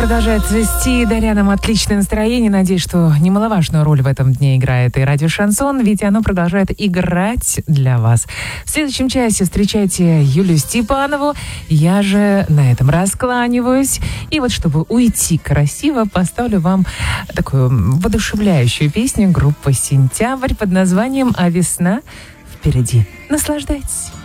продолжает цвести, даря нам отличное настроение. Надеюсь, что немаловажную роль в этом дне играет и радио «Шансон», ведь оно продолжает играть для вас. В следующем часе встречайте Юлию Степанову. Я же на этом раскланиваюсь. И вот, чтобы уйти красиво, поставлю вам такую воодушевляющую песню группы «Сентябрь» под названием «А весна впереди». Наслаждайтесь.